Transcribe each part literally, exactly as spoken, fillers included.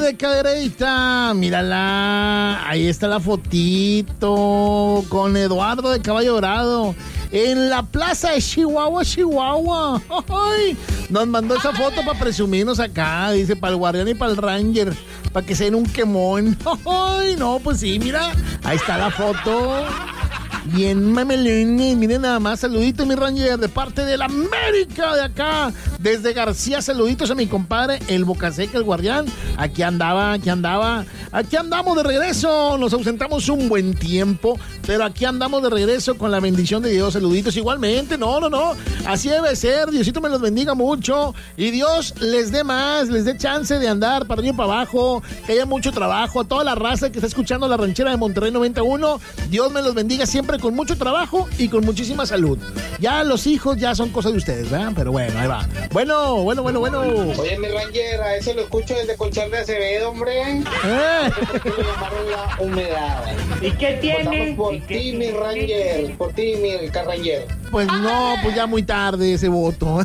de Cadereyta, mírala, ahí está la fotito con Eduardo de Caballo Dorado en la plaza de Chihuahua, Chihuahua. ¡Ay! Nos mandó esa foto para presumirnos acá, dice, para el Guardián y para el Ranger, para que se den un quemón. ¡Ay! No, pues sí, mira, ahí está la foto. Bien, mamelini, miren nada más, saluditos mi Ranger, de parte de la América de acá, desde García, saluditos a mi compadre, el Bocaseca, el Guardián, aquí andaba, aquí andaba, aquí andamos de regreso, nos ausentamos un buen tiempo, pero aquí andamos de regreso con la bendición de Dios, saluditos igualmente, no, no, no, así debe ser, Diosito me los bendiga mucho, y Dios les dé más, les dé chance de andar para arriba y para abajo, que haya mucho trabajo, a toda la raza que está escuchando la ranchera de Monterrey noventa y uno, Dios me los bendiga siempre con mucho trabajo y con muchísima salud. Ya los hijos ya son cosas de ustedes, ¿verdad? Pero bueno, ahí va. Bueno, bueno, bueno, bueno. Oye, mi Ranger, a ese lo escucho desde Conchal de Acevedo, hombre. ¿Eh? ¿Por qué le llamaron la humedad? ¿Y qué tiene? Votamos por ¿Y ti, qué mi Ranger. Por ti, mi Carranger. Pues no, pues ya muy tarde ese voto.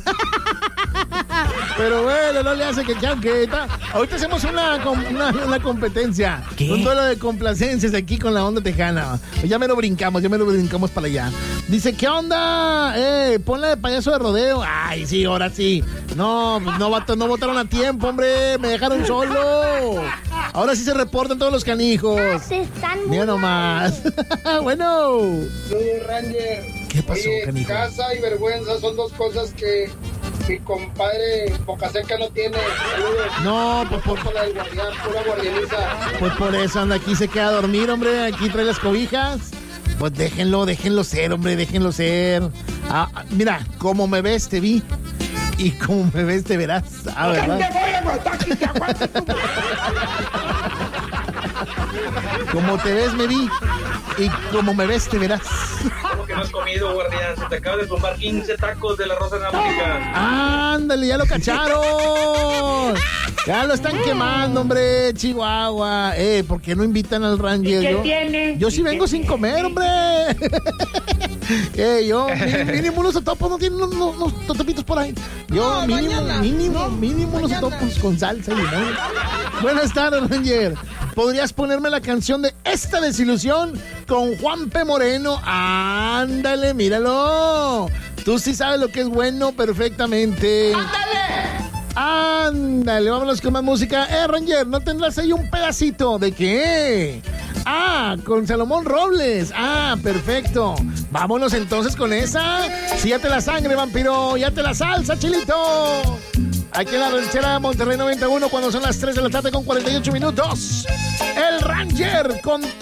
Pero bueno, no le hace que que está. Ahorita hacemos una, una, una competencia. ¿Qué? Un duelo de complacencias aquí con la onda tejana. Ya me lo brincamos, ya me lo brincamos para allá. Dice, ¿qué onda? Eh, ponla de payaso de rodeo. Ay, sí, ahora sí. No, no, no votaron a tiempo, hombre. Me dejaron solo. Ahora sí se reportan todos los canijos. Se están Mira nomás. Bueno. Sí, Ranger. ¿Qué pasó, Oye, canijo? casa y vergüenza son dos cosas que mi compadre Bocaseca no tiene. Saludos. No, pues por, Por la del Guardián, pura guardianiza. pues por eso anda aquí, se queda a dormir, hombre. Aquí trae las cobijas. Pues déjenlo, déjenlo ser, hombre, déjenlo ser. Ah, ah, mira, como me ves, te vi. Y como me ves, te verás. Ah, ¿verdad? Como te ves, me vi. Y como me ves, te verás. ¿Cómo que no has comido, Guardián? Se te acaba de tumbar quince tacos de la Rosa Náutica. Ándale, ya lo cacharon. Ya lo están quemando, hombre, Chihuahua. Eh, ¿por qué no invitan al Ranger? ¿Y qué yo, tiene? yo sí ¿Y vengo qué sin tiene? comer, hombre. Eh, yo, mínimo, mínimo unos totopos, no tienen unos, unos, unos totopitos por ahí. Yo, No, mínimo, mañana. mínimo, No, mínimo unos mañana. totopos con salsa y limón. Buenas tardes, Ranger. ¿Podrías ponerme la canción de Esta Desilusión con Juan P. Moreno? Ándale, míralo. Tú sí sabes lo que es bueno perfectamente. Ándale, vámonos con más música. Eh, Ranger, ¿no tendrás ahí un pedacito? ¿De qué? Ah, con Salomón Robles. Ah, perfecto. Vámonos entonces con esa. Sí, ya te la sangre, vampiro. Ya te la salsa, chilito. Aquí en la ranchera de Monterrey noventa y uno, cuando son las tres de la tarde con cuarenta y ocho minutos. El Ranger con